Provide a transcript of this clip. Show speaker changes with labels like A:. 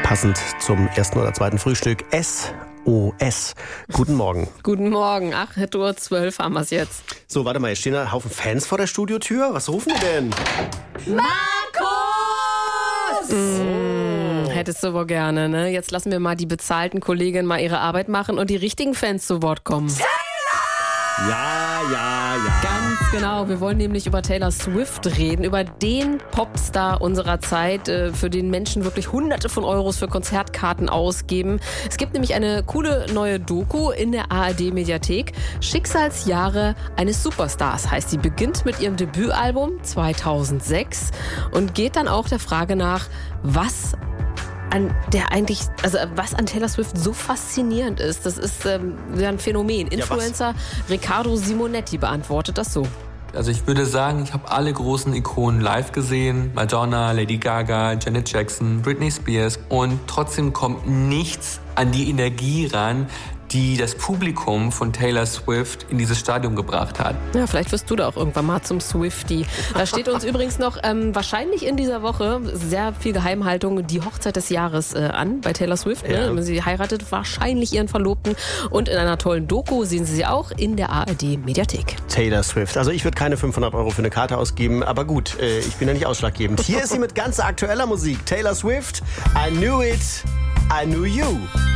A: Passend zum ersten oder zweiten Frühstück SOS. Guten Morgen.
B: Guten Morgen, 8:12 Uhr haben wir es jetzt.
A: So, warte mal, jetzt stehen da ein Haufen Fans vor der Studiotür. Was rufen die denn?
B: Markus! Hättest du wohl gerne, ne? Jetzt lassen wir mal die bezahlten Kolleginnen mal ihre Arbeit machen und die richtigen Fans zu Wort kommen.
A: Ja.
B: Ganz genau, wir wollen nämlich über Taylor Swift reden, über den Popstar unserer Zeit, für den Menschen wirklich Hunderte von Euros für Konzertkarten ausgeben. Es gibt nämlich eine coole neue Doku in der ARD-Mediathek. Schicksalsjahre eines Superstars heißt sie. Beginnt mit ihrem Debütalbum 2006 und geht dann auch der Frage nach, was an Taylor Swift so faszinierend ist. Das ist ein Phänomen. Influencer Riccardo Simonetti beantwortet das so.
C: Also ich würde sagen, ich habe alle großen Ikonen live gesehen. Madonna, Lady Gaga, Janet Jackson, Britney Spears. Und trotzdem kommt nichts an die Energie ran, die das Publikum von Taylor Swift in dieses Stadium gebracht hat.
B: Ja, vielleicht wirst du da auch irgendwann mal zum Swiftie. Da steht uns übrigens noch wahrscheinlich in dieser Woche sehr viel Geheimhaltung die Hochzeit des Jahres an bei Taylor Swift. Ne?
A: Ja.
B: Sie heiratet wahrscheinlich ihren Verlobten und in einer tollen Doku sehen Sie sie auch in der ARD-Mediathek.
A: Taylor Swift. Also ich würde keine 500 Euro für eine Karte ausgeben, aber gut, ich bin ja nicht ausschlaggebend. Hier ist sie mit ganz aktueller Musik. Taylor Swift, I Knew It, I Knew You.